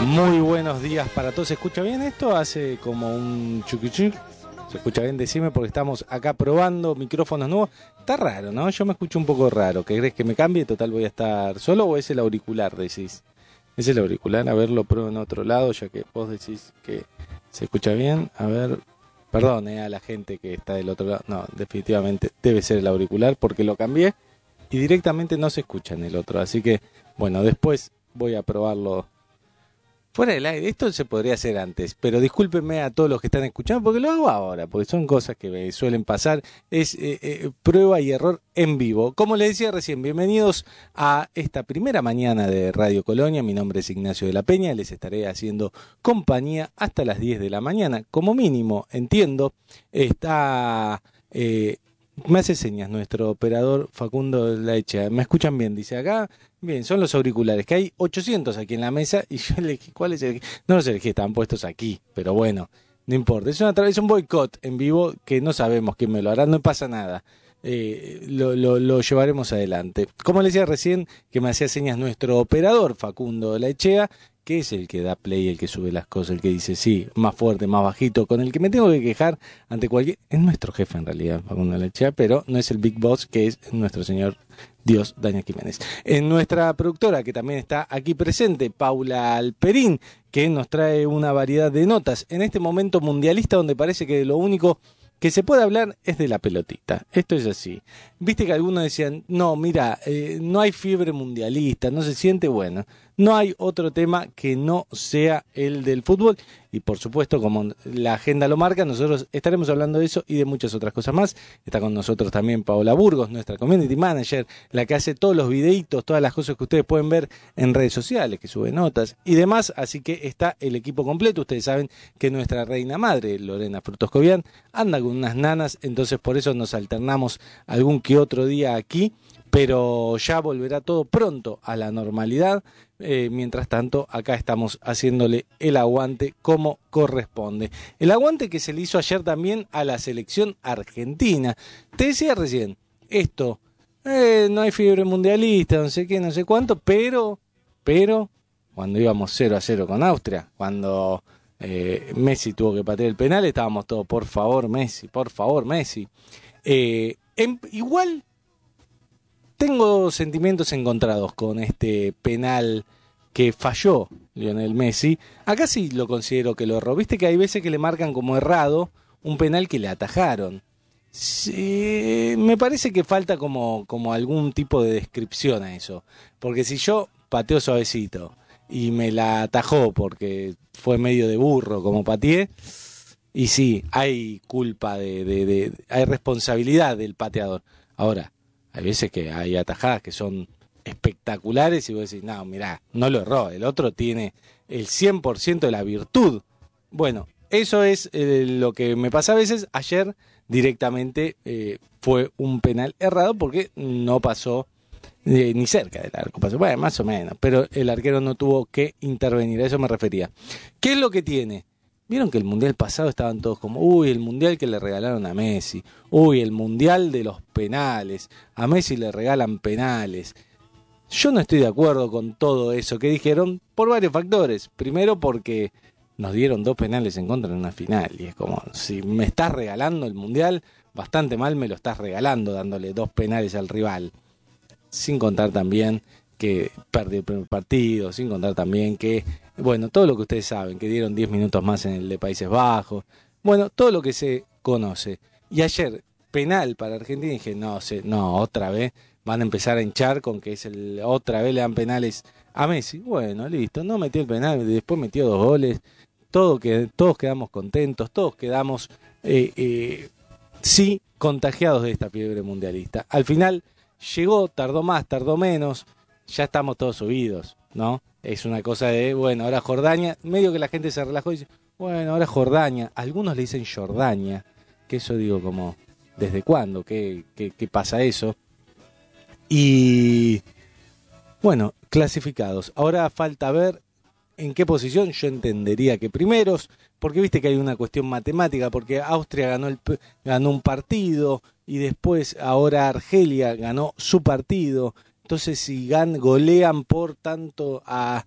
Muy buenos días para todos. ¿Se escucha bien esto? Hace como un chuquichuc. ¿Se escucha bien? Decime, porque estamos acá probando micrófonos nuevos. Está raro, ¿no? Yo me escucho un poco raro. ¿Qué crees que me cambie? Total, voy a estar solo, ¿o es el auricular, decís? ¿Es el auricular? A ver, lo pruebo en otro lado, ya que vos decís que se escucha bien. A ver, perdón, a la gente que está del otro lado. No, definitivamente debe ser el auricular porque lo cambié y directamente no se escucha en el otro. Así que, bueno, después voy a probarlo fuera del aire. Esto se podría hacer antes, pero discúlpenme a todos los que están escuchando porque lo hago ahora, porque son cosas que me suelen pasar. Es prueba y error en vivo. Como les decía recién, bienvenidos a esta primera mañana de Radio Colonia. Mi nombre es Ignacio de la Peña, les estaré haciendo compañía hasta las 10 de la mañana. Como mínimo, entiendo, está... me hace señas nuestro operador Facundo Laechea. ¿Me escuchan bien? Dice acá. Bien, son los auriculares, que hay 800 aquí en la mesa y yo le dije, ¿cuál es el? No los elegí, estaban puestos aquí, pero bueno, no importa. Es un boicot en vivo que no sabemos quién me lo hará, no pasa nada. Lo llevaremos adelante. Como les decía recién, que me hacía señas nuestro operador Facundo Laechea, que es el que da play, el que sube las cosas, el que dice sí, más fuerte, más bajito, con el que me tengo que quejar ante cualquier... Es nuestro jefe en realidad, Facundo Laechea, pero no es el Big Boss, que es nuestro señor Dios, Daniel Jiménez. En nuestra productora, que también está aquí presente, Paula Alperín, que nos trae una variedad de notas en este momento mundialista donde parece que lo único que se puede hablar es de la pelotita. Esto es así. Viste que algunos decían, no, mira, no hay fiebre mundialista, no se siente bueno. No hay otro tema que no sea el del fútbol. Y por supuesto, como la agenda lo marca, nosotros estaremos hablando de eso y de muchas otras cosas más. Está con nosotros también Paola Burgos, nuestra community manager, la que hace todos los videitos, todas las cosas que ustedes pueden ver en redes sociales, que sube notas y demás. Así que está el equipo completo. Ustedes saben que nuestra reina madre, Lorena Frutos-Cobian, anda con unas nanas, entonces por eso nos alternamos algún que otro día aquí, pero ya volverá todo pronto a la normalidad. Mientras tanto, acá estamos haciéndole el aguante como corresponde. El aguante que se le hizo ayer también a la selección argentina. Te decía recién, esto, no hay fiebre mundialista, no sé qué, no sé cuánto, pero, cuando íbamos 0-0 con Austria, cuando Messi tuvo que patear el penal, estábamos todos, por favor Messi. Igual tengo sentimientos encontrados con este penal que falló Lionel Messi. Acá sí lo considero que lo erró. Viste que hay veces que le marcan como errado un penal que le atajaron. Sí, me parece que falta como algún tipo de descripción a eso. Porque si yo pateo suavecito y me la atajó porque fue medio de burro como pateé, y sí, hay culpa hay responsabilidad del pateador. Ahora, hay veces que hay atajadas que son espectaculares y vos decís, no, mirá, no lo erró, el otro tiene el 100% de la virtud. Bueno, eso es lo que me pasa a veces. Ayer directamente fue un penal errado porque no pasó ni cerca del arco, pasó, bueno, más o menos, pero el arquero no tuvo que intervenir, a eso me refería. ¿Qué es lo que tiene? Vieron que el mundial pasado estaban todos como, uy, el mundial que le regalaron a Messi, uy, el mundial de los penales, a Messi le regalan penales. Yo no estoy de acuerdo con todo eso que dijeron por varios factores. Primero porque nos dieron 2 penales en contra en una final y es como, si me estás regalando el mundial, bastante mal me lo estás regalando dándole 2 penales al rival. Sin contar también que perdió el primer partido, sin contar también que, bueno, todo lo que ustedes saben, que dieron 10 minutos más en el de Países Bajos, bueno, todo lo que se conoce. Y ayer, penal para Argentina, y dije, no, otra vez van a empezar a hinchar con que otra vez le dan penales a Messi. Bueno, listo, no metió el penal, después metió 2 goles, todos quedamos contentos, todos quedamos, sí, contagiados de esta fiebre mundialista. Al final llegó, tardó más, tardó menos, ya estamos todos subidos, ¿no? Es una cosa de, bueno, ahora Jordania, medio que la gente se relajó y dice, bueno, ahora Jordania, algunos le dicen Jordania, que eso digo como, ¿desde cuándo? ¿Qué pasa eso? Y, bueno, clasificados. Ahora falta ver en qué posición. Yo entendería que primeros, porque viste que hay una cuestión matemática, porque Austria ganó un partido y después ahora Argelia ganó su partido entonces si golean por tanto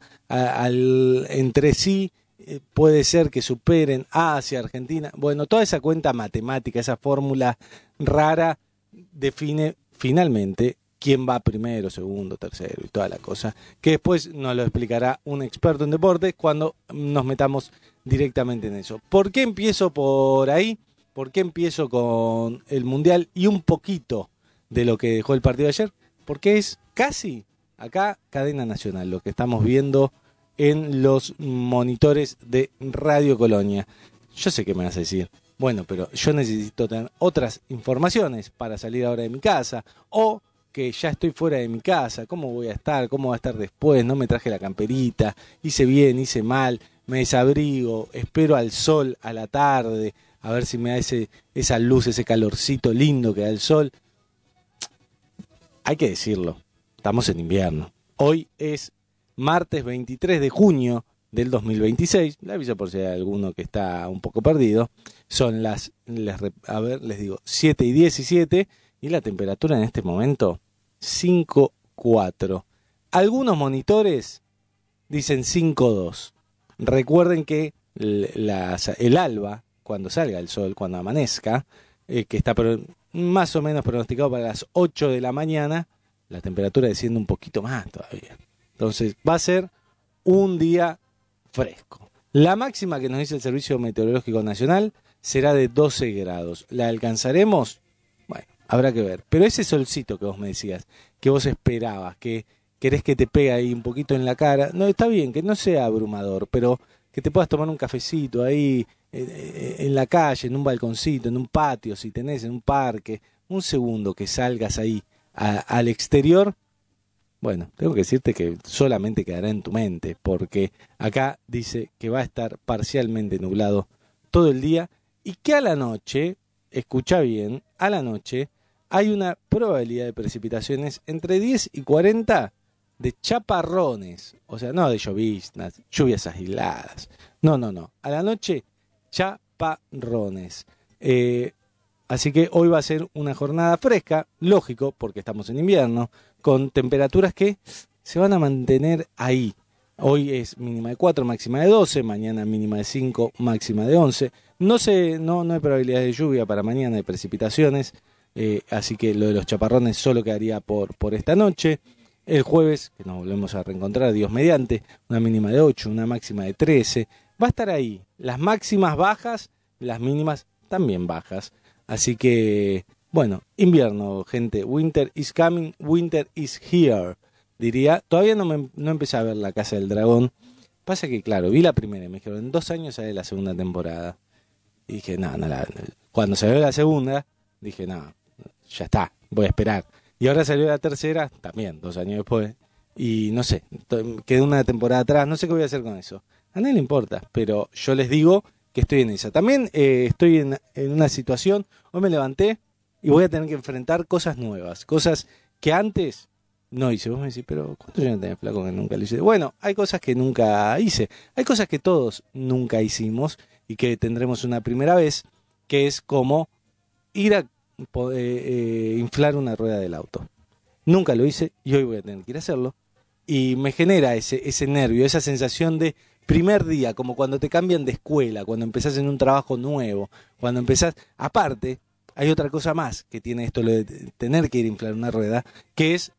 entre sí, puede ser que superen hacia Argentina. Bueno, toda esa cuenta matemática, esa fórmula rara, define finalmente quién va primero, segundo, tercero y toda la cosa, que después nos lo explicará un experto en deportes cuando nos metamos directamente en eso. ¿Por qué empiezo por ahí? ¿Por qué empiezo con el Mundial y un poquito de lo que dejó el partido de ayer? Porque es casi acá cadena nacional lo que estamos viendo en los monitores de Radio Colonia. Yo sé que me vas a decir, bueno, pero yo necesito tener otras informaciones para salir ahora de mi casa, o que ya estoy fuera de mi casa, ¿cómo voy a estar? ¿Cómo va a estar después? No me traje la camperita, hice bien, hice mal, me desabrigo, espero al sol a la tarde, a ver si me da esa luz, ese calorcito lindo que da el sol. Hay que decirlo, estamos en invierno. Hoy es martes 23 de junio del 2026. Le aviso por si hay alguno que está un poco perdido. Son les digo, 7:17 y la temperatura en este momento 5,4. Algunos monitores dicen 5,2. Recuerden que el alba, cuando salga el sol, cuando amanezca, que está más o menos pronosticado para las 8 de la mañana, la temperatura desciende un poquito más todavía. Entonces va a ser un día fresco. La máxima que nos dice el Servicio Meteorológico Nacional será de 12 grados. ¿La alcanzaremos? Bueno, habrá que ver. Pero ese solcito que vos me decías, que vos esperabas, que querés que te pegue ahí un poquito en la cara, no, está bien, que no sea abrumador, pero que te puedas tomar un cafecito ahí en la calle, en un balconcito, en un patio, si tenés, en un parque, un segundo que salgas ahí al exterior. Bueno, tengo que decirte que solamente quedará en tu mente, porque acá dice que va a estar parcialmente nublado todo el día y que a la noche, escucha bien, a la noche hay una probabilidad de precipitaciones entre 10 y 40 de chaparrones, o sea, no de lloviznas, lluvias aisladas, no, a la noche chaparrones. Así que hoy va a ser una jornada fresca, lógico, porque estamos en invierno, con temperaturas que se van a mantener ahí. Hoy es mínima de 4, máxima de 12, mañana mínima de 5, máxima de 11. No hay probabilidad de lluvia para mañana, de precipitaciones, así que lo de los chaparrones solo quedaría por esta noche. El jueves, que nos volvemos a reencontrar, Dios mediante, una mínima de 8, una máxima de 13. Va a estar ahí, las máximas bajas, las mínimas también bajas. Así que, bueno, invierno, gente. Winter is coming, winter is here, diría. Todavía no empecé a ver La Casa del Dragón. Pasa que, claro, vi la primera y me dijeron, en 2 años sale la segunda temporada. Y dije, cuando salió la segunda, dije, no, ya está, voy a esperar. Y ahora salió la tercera, también, 2 años después. Y no sé, quedé una temporada atrás, no sé qué voy a hacer con eso. A nadie le importa, pero yo les digo que estoy en esa. También estoy en una situación, hoy me levanté y voy a tener que enfrentar cosas nuevas, cosas que antes no hice. Vos me decís, pero ¿cuántos años tenés, flaco, que nunca lo hice? Bueno, hay cosas que nunca hice, hay cosas que todos nunca hicimos y que tendremos una primera vez, que es como ir a inflar una rueda del auto. Nunca lo hice y hoy voy a tener que ir a hacerlo. Y me genera ese nervio, esa sensación de primer día, como cuando te cambian de escuela, cuando empezás en un trabajo nuevo, cuando empezás... Aparte, hay otra cosa más que tiene esto, lo de tener que ir a inflar una rueda, que es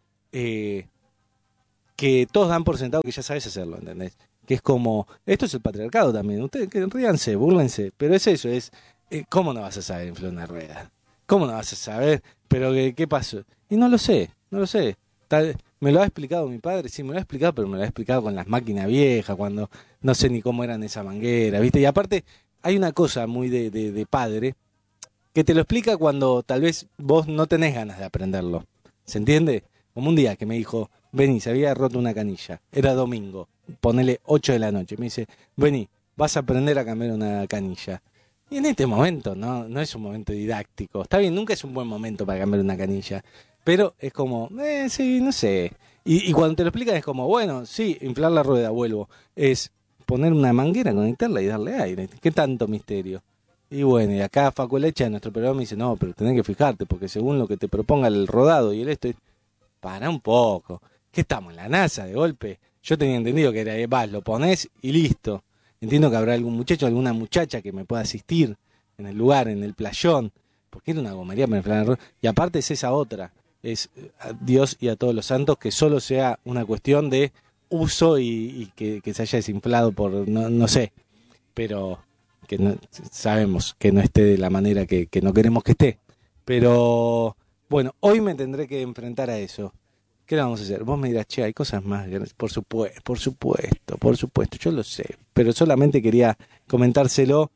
que todos dan por sentado que ya sabes hacerlo, ¿entendés? Que es como... Esto es el patriarcado también. Ustedes que ríanse, búrlense, pero es eso, ¿cómo no vas a saber inflar una rueda? ¿Cómo no vas a saber? Pero ¿qué pasó? Y no lo sé. Me lo ha explicado mi padre, sí, me lo ha explicado, pero me lo ha explicado con las máquinas viejas, cuando no sé ni cómo eran esa manguera, ¿viste? Y aparte, hay una cosa muy de padre, que te lo explica cuando tal vez vos no tenés ganas de aprenderlo. ¿Se entiende? Como un día que me dijo, vení, se había roto una canilla, era domingo, ponele 8 de la noche, me dice, vení, vas a aprender a cambiar una canilla. Y en este momento no es un momento didáctico. Está bien, nunca es un buen momento para cambiar una canilla. Pero es como, sí, no sé. Y cuando te lo explican es como, bueno, sí, inflar la rueda, vuelvo. Es poner una manguera, conectarla y darle aire. ¿Qué tanto misterio? Y bueno, y acá Facu Lecha, en nuestro programa, dice, no, pero tenés que fijarte, porque según lo que te proponga el rodado y el para un poco. ¿Qué estamos, en la NASA de golpe? Yo tenía entendido que era, vas, lo pones y listo. Entiendo que habrá algún muchacho, alguna muchacha que me pueda asistir en el lugar, en el playón, porque era una gomería para inflar el arroz. Y aparte es esa otra, es a Dios y a todos los santos que solo sea una cuestión de uso y que se haya desinflado por, no sé, pero que no, sabemos que no esté de la manera que no queremos que esté. Pero bueno, hoy me tendré que enfrentar a eso. ¿Qué le vamos a hacer? Vos me dirás, che, hay cosas más grandes. Por supuesto, yo lo sé. Pero solamente quería comentárselo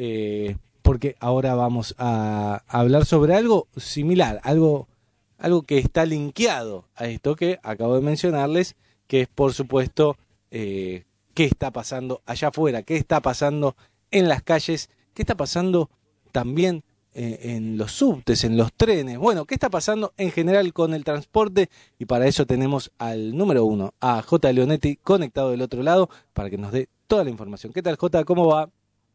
porque ahora vamos a hablar sobre algo similar, algo que está linkeado a esto que acabo de mencionarles, que es, por supuesto, qué está pasando allá afuera, qué está pasando en las calles, qué está pasando también en los subtes, en los trenes. Bueno, ¿qué está pasando en general con el transporte? Y para eso tenemos al número 1, a J. Leonetti, conectado del otro lado, para que nos dé toda la información. ¿Qué tal, J? ¿Cómo va?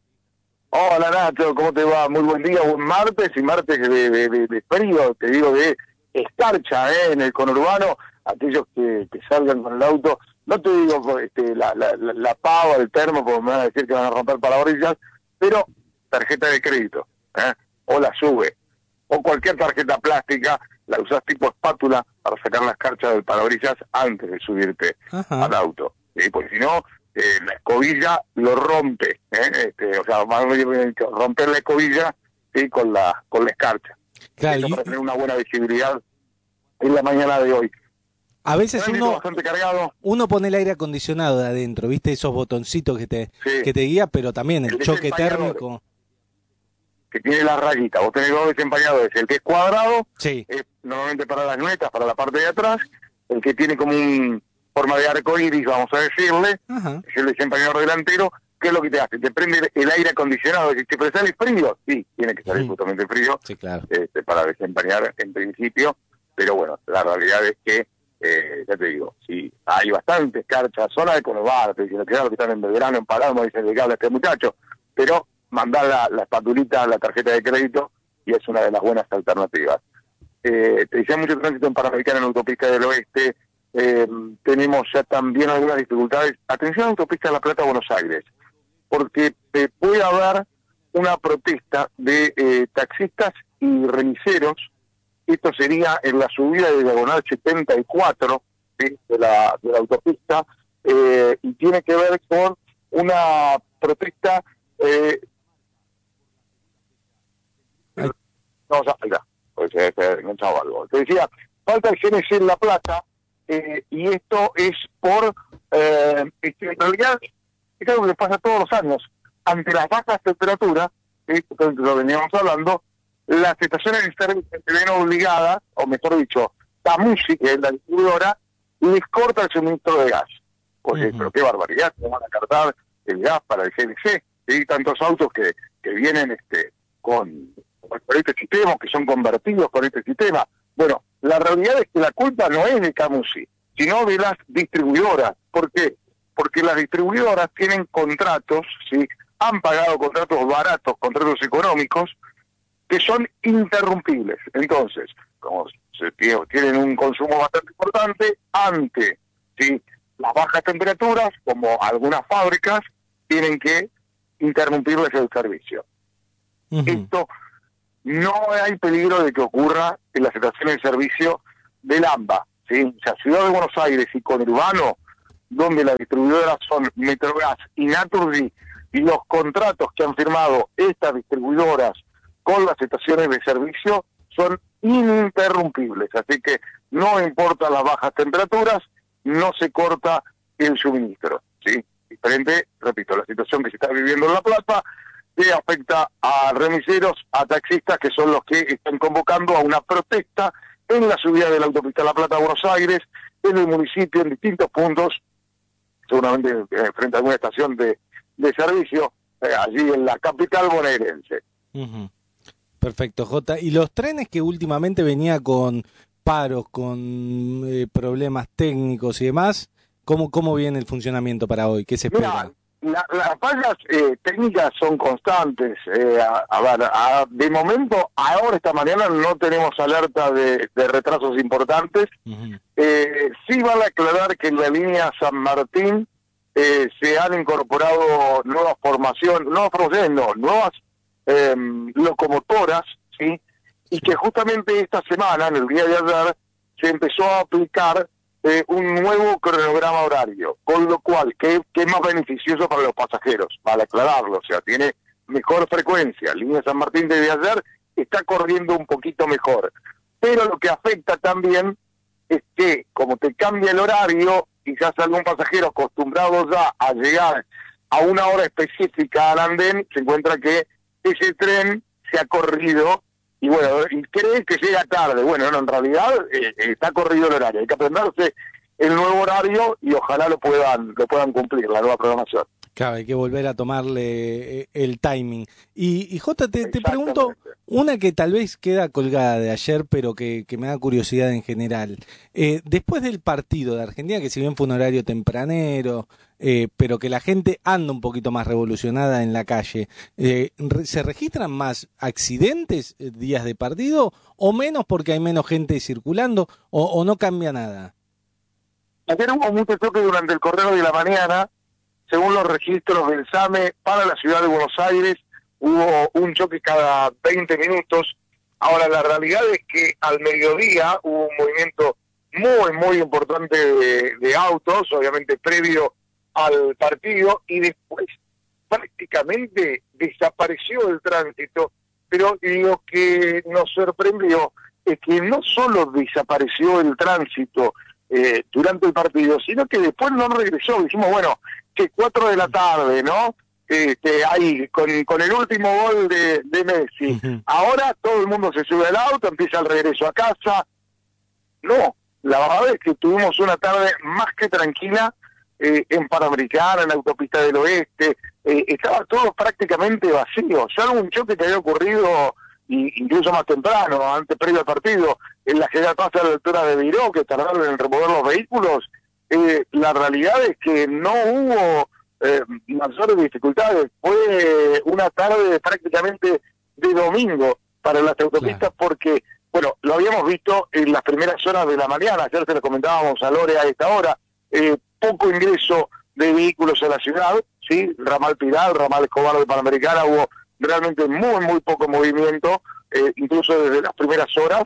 Hola Nacho, ¿cómo te va? Muy buen día, buen martes y martes de frío, te digo, de escarcha en el conurbano. Aquellos que salgan con el auto, no te digo la pava, el termo, porque me van a decir que van a romper parabrisas, pero tarjeta de crédito, o la sube, o cualquier tarjeta plástica, la usás tipo espátula para sacar la escarcha del parabrisas antes de subirte al auto, porque si no, la escobilla lo rompe, o sea, va a romper la escobilla, ¿sí? con la escarcha. Claro, eso para tener una buena visibilidad en la mañana de hoy. A veces bastante cargado. uno pone el aire acondicionado de adentro, ¿viste? Esos botoncitos que te guía, pero también el choque térmico. Que tiene la rayita. Vos tenés dos desempañadores. El que es cuadrado, sí, es normalmente para las lunetas, para la parte de atrás. El que tiene como un forma de arco iris, vamos a decirle, es el desempañador delantero. ¿Qué es lo que te hace? Te prende el aire acondicionado. ¿Pero sale frío? Sí, tiene que salir justamente frío, sí, claro. Para desempañar en principio. Pero bueno, la realidad es que, ya te digo, sí, hay bastante escarcha, zona de conurbano, te dicen que están en Belgrano, en Palermo, dicen que habla este muchacho, pero mandar la espatulita, la tarjeta de crédito, y es una de las buenas alternativas. Te decía mucho tránsito en Panamericana, en Autopista del Oeste. Tenemos ya también algunas dificultades. Atención a Autopista de La Plata, Buenos Aires, porque puede haber una protesta de taxistas y remiseros. Esto sería en la subida de Diagonal 74, ¿sí? de la autopista, y tiene que ver con una protesta. No, ya, pues se enganchaba algo. Te decía, falta el GNC en La Plata, y esto es por, en realidad, es algo que pasa todos los años. Ante las bajas temperaturas, lo veníamos hablando, las estaciones de servicio se ven obligadas, o mejor dicho, Tamusi, que es la distribuidora, les corta el suministro de gas. Pues, pero qué barbaridad, ¿cómo van a cargar el gas para el GNC? Hay tantos autos que vienen con este sistema, que son convertidos con este sistema. Bueno, la realidad es que la culpa no es de Camusi, sino de las distribuidoras. ¿Por qué? Porque las distribuidoras tienen contratos, ¿sí? Han pagado contratos baratos, contratos económicos, que son interrumpibles. Entonces, como tienen un consumo bastante importante, ante, ¿sí? las bajas temperaturas, como algunas fábricas, tienen que interrumpirles el servicio. Esto no hay peligro de que ocurra en las estaciones de servicio del AMBA, ¿sí? O sea, Ciudad de Buenos Aires y conurbano, donde las distribuidoras son Metrogas y Naturgy, y los contratos que han firmado estas distribuidoras con las estaciones de servicio son ininterrumpibles. Así que no importa las bajas temperaturas, no se corta el suministro, ¿sí? Diferente, repito, la situación que se está viviendo en La Plata, que afecta a remiseros, a taxistas, que son los que están convocando a una protesta en la subida de la autopista La Plata a Buenos Aires, en el municipio, en distintos puntos, seguramente frente a alguna estación de servicio, allí en la capital bonaerense. Perfecto, Jota. ¿Y los trenes que últimamente venía con paros, con problemas técnicos y demás, cómo viene el funcionamiento para hoy? ¿Qué se espera? Las fallas técnicas son constantes. De momento ahora esta mañana no tenemos alerta de retrasos importantes. Sí vale aclarar que en la línea San Martín se han incorporado nuevas formaciones, nuevas locomotoras, ¿sí? Y que justamente esta semana, en el día de ayer, se empezó a aplicar un nuevo cronograma horario, con lo cual, que es más beneficioso para los pasajeros, vale aclararlo, o sea, tiene mejor frecuencia. Línea San Martín desde ayer está corriendo un poquito mejor, pero lo que afecta también es que, como te cambia el horario, quizás algún pasajero acostumbrado ya a llegar a una hora específica al andén, se encuentra que ese tren se ha corrido y bueno, y cree que llega tarde. Bueno, no, en realidad está corrido el horario. Hay que aprenderse el nuevo horario y ojalá lo puedan cumplir, la nueva programación. Claro, hay que volver a tomarle el timing. Y Jota, te pregunto, una que tal vez queda colgada de ayer, pero que me da curiosidad en general. Después del partido de Argentina, que si bien fue un horario tempranero, pero que la gente anda un poquito más revolucionada en la calle, ¿se registran más accidentes días de partido o menos porque hay menos gente circulando o no cambia nada? Ayer hubo mucho choque durante el correo de la mañana. Según los registros del SAME, para la ciudad de Buenos Aires hubo un choque cada 20 minutos. Ahora, la realidad es que al mediodía hubo un movimiento muy importante de autos, obviamente previo al partido, y después prácticamente desapareció el tránsito. Pero lo que nos sorprendió es que no solo desapareció el tránsito durante el partido, sino que después no regresó. Dijimos, bueno, que 4 de la tarde, ¿no? Ahí, con el último gol de Messi. Ahora todo el mundo se sube al auto, empieza el regreso a casa. No, la verdad es que tuvimos una tarde más que tranquila en Panamericana, en la autopista del Oeste. Estaba todo prácticamente vacío, salvo un choque que había ocurrido incluso más temprano, antes previo al partido, en la General Paz a la altura de Viró, que tardaron en remover los vehículos. La realidad es que no hubo mayores dificultades. Fue una tarde prácticamente de domingo para las autopistas, claro, porque, bueno, lo habíamos visto en las primeras horas de la mañana, ayer se lo comentábamos a Lore a esta hora, poco ingreso de vehículos a la ciudad, ¿sí? Ramal Piral, Ramal Escobar de Panamericana, hubo realmente muy poco movimiento, incluso desde las primeras horas,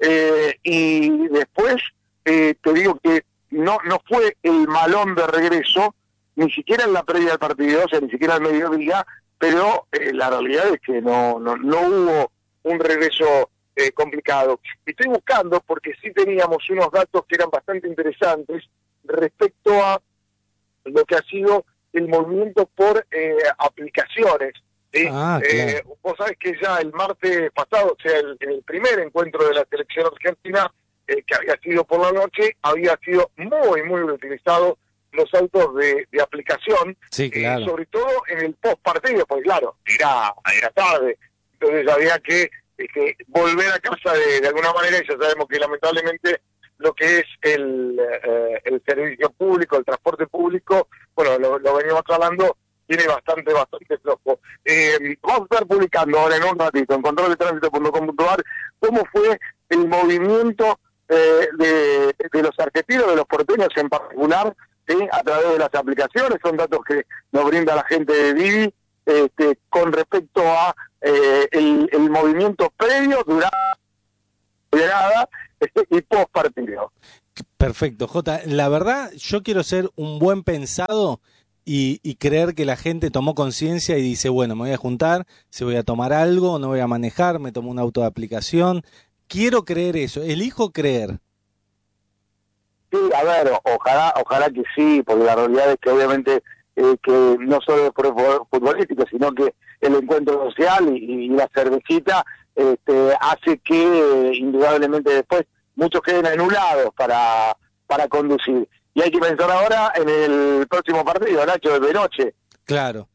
y después te digo que no fue el malón de regreso, ni siquiera en la previa del partido, o sea, ni siquiera al mediodía, pero la realidad es que no hubo un regreso complicado. Estoy buscando, porque sí teníamos unos datos que eran bastante interesantes respecto a lo que ha sido el movimiento por aplicaciones. ¿Sí? Claro. Vos sabés que ya el martes pasado, o sea, el primer encuentro de la selección argentina, que había sido por la noche, había sido muy utilizado los autos de aplicación, sí, claro, sobre todo en el post partido, porque claro, era tarde, entonces había que volver a casa de alguna manera, y ya sabemos que lamentablemente lo que es el servicio público, el transporte público, bueno, lo venimos hablando, tiene bastante flojo. Vamos a estar publicando ahora en un ratito en controldetransito.com.ar cómo fue el movimiento de los argentinos, de los porteños en particular, ¿sí? A través de las aplicaciones. Son datos que nos brinda la gente de Didi con respecto a el movimiento previo, durante y post partido. Perfecto, Jota. La verdad, yo quiero ser un buen pensado y creer que la gente tomó conciencia y dice, bueno, me voy a juntar, se voy a tomar algo, no voy a manejar, me tomo un auto de aplicación. Quiero creer eso, elijo creer. Sí, a ver, ojalá que sí, porque la realidad es que obviamente que no solo es futbolístico, sino que el encuentro social y la cervecita hace que indudablemente después muchos queden anulados para conducir. Y hay que pensar ahora en el próximo partido, Nacho, de noche. Claro.